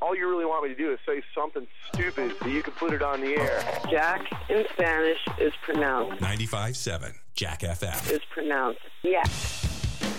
all you really want me to do is say something stupid so you can put it on the air. Jack in Spanish is pronounced. 95.7 Jack FM. Is pronounced. Yeah.